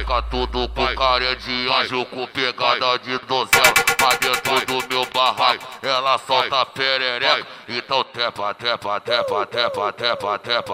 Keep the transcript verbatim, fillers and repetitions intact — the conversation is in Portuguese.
Fica tudo com cara de anjo, com pegada de donzela. Mas dentro do meu barraco, ela solta perereca. Então tepa, tepa, tepa, tepa, tepa, tepa.